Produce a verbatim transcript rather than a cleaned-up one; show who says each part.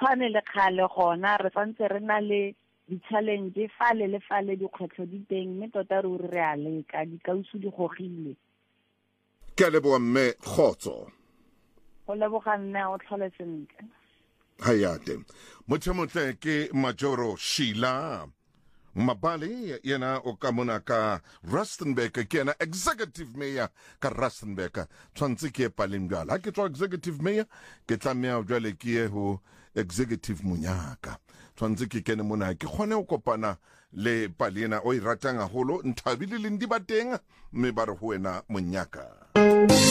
Speaker 1: tshwane le kgale gona re santse re na le di-challenge fale le fale dikgwetlho di teng mme tota re ore re a leka dikausu di gogile.
Speaker 2: Ke a leboga mme Kgotso.
Speaker 1: Go leboga mme o tlhole sentle.
Speaker 2: Hayate. Motlhemotle ke Majoro Sheila Mabali yena o ka mona ka Rustenburg ke yena executive mayor ka Rustenburg tshwantse ke Palingala ke tswa executive mayor ke tlamea o jwale ke ho executive Munyaka tshwantse ke kene mona ke kgone o kopana le Palina o iratanga holo nthabile le ndi bateng me ba re ho wena Munyaka.